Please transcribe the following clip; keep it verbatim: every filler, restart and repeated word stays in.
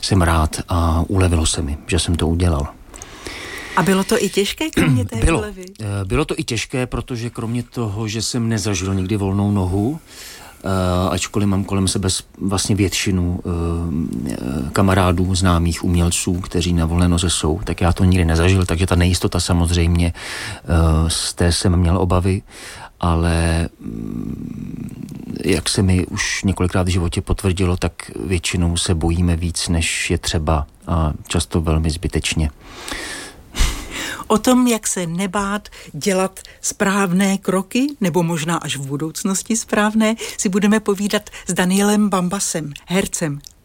jsem rád a ulevilo se mi, že jsem to udělal. A bylo to i těžké, kromě té bylo, úlevy? Bylo to i těžké, protože kromě toho, že jsem nezažil nikdy volnou nohu, Uh, ačkoliv mám kolem sebe vlastně většinu uh, kamarádů, známých umělců, kteří na volné noze jsou, tak já to nikdy nezažil, takže ta nejistota samozřejmě, uh, z té jsem měl obavy, ale um, jak se mi už několikrát v životě potvrdilo, tak většinou se bojíme víc, než je třeba a často velmi zbytečně. O tom, jak se nebát dělat správné kroky, nebo možná až v budoucnosti správné, si budeme povídat s Danielem Bambasem, hercem,